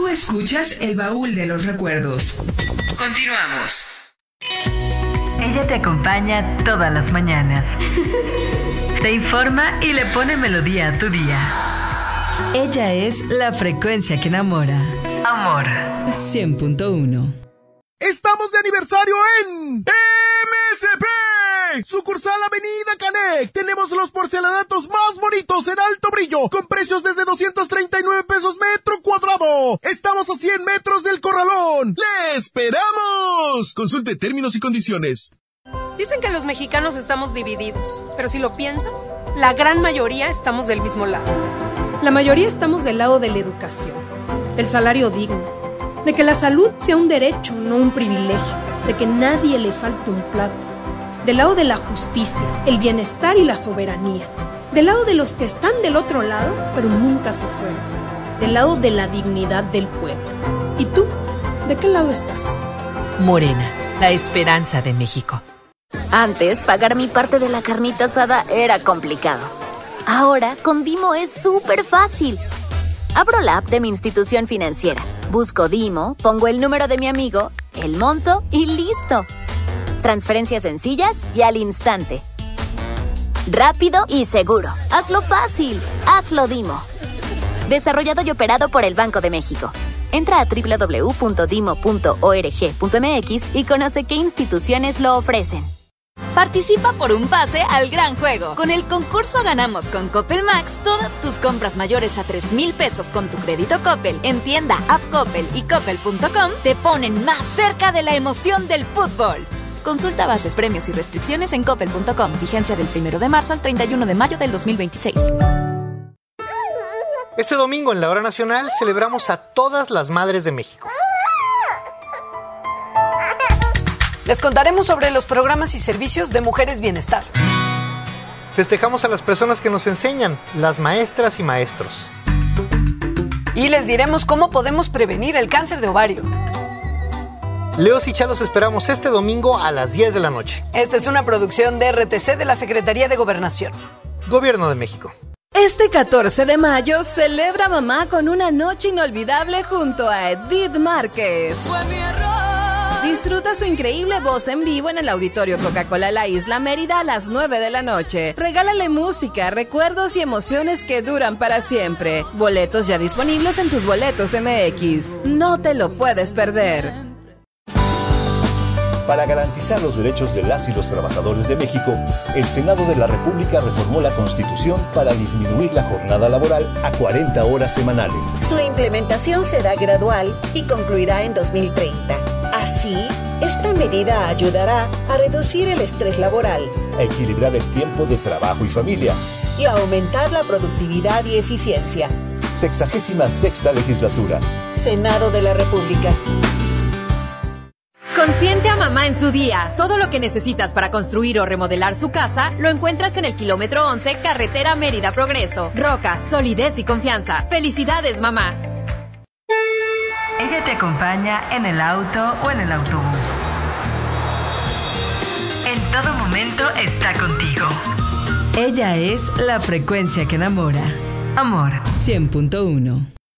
escuchas El Baúl de los Recuerdos. Continuamos. Ella te acompaña todas las mañanas. Te informa y le pone melodía a tu día. Ella es la frecuencia que enamora. Amor 100.1. ¡Estamos de aniversario en MSP! Sucursal Avenida Canec. Tenemos los porcelanatos más bonitos en alto brillo, con precios desde 239 pesos metro cuadrado. Estamos a 100 metros del Corralón. ¡Le esperamos! Consulte términos y condiciones. Dicen que los mexicanos estamos divididos, pero si lo piensas, la gran mayoría estamos del mismo lado. La mayoría estamos del lado de la educación, del salario digno, de que la salud sea un derecho, no un privilegio, de que nadie le falte un plato, del lado de la justicia, el bienestar y la soberanía, del lado de los que están del otro lado, pero nunca se fueron, del lado de la dignidad del pueblo. ¿Y tú? ¿De qué lado estás? Morena, la esperanza de México. Antes, pagar mi parte de la carnita asada era complicado. Ahora, con Dimo es súper fácil. Abro la app de mi institución financiera, busco Dimo, pongo el número de mi amigo, el monto y ¡listo! Transferencias sencillas y al instante. Rápido y seguro. Hazlo fácil. Hazlo Dimo. Desarrollado y operado por el Banco de México. Entra a www.dimo.org.mx y conoce qué instituciones lo ofrecen. Participa por un pase al gran juego. Con el concurso Ganamos con Coppel Max, todas tus compras mayores a 3,000 pesos con tu crédito Coppel en tienda, app Coppel y coppel.com te ponen más cerca de la emoción del fútbol. Consulta bases, premios y restricciones en coppel.com. Vigencia del 1 de marzo al 31 de mayo del 2026. Este domingo en la Hora Nacional celebramos a todas las madres de México. Les contaremos sobre los programas y servicios de Mujeres Bienestar. Festejamos a las personas que nos enseñan, las maestras y maestros. Y les diremos cómo podemos prevenir el cáncer de ovario. Leos y Chalos esperamos este domingo a las 10 de la noche. Esta es una producción de RTC de la Secretaría de Gobernación. Gobierno de México. Este 14 de mayo celebra mamá con una noche inolvidable junto a Edith Márquez. Fue mi error. Disfruta su increíble voz en vivo en el Auditorio Coca-Cola La Isla Mérida a las 9 de la noche. Regálale música, recuerdos y emociones que duran para siempre. Boletos ya disponibles en tus boletos MX. No te lo puedes perder. Para garantizar los derechos de las y los trabajadores de México, el Senado de la República reformó la Constitución para disminuir la jornada laboral a 40 horas semanales. Su implementación será gradual y concluirá en 2030. Así, esta medida ayudará a reducir el estrés laboral, a equilibrar el tiempo de trabajo y familia y a aumentar la productividad y eficiencia. 66ª legislatura. Senado de la República. Consiente a mamá en su día. Todo lo que necesitas para construir o remodelar su casa lo encuentras en el kilómetro 11, carretera Mérida Progreso. Roca, solidez y confianza. ¡Felicidades, mamá! Ella te acompaña en el auto o en el autobús. En todo momento está contigo. Ella es la frecuencia que enamora. Amor 100.1.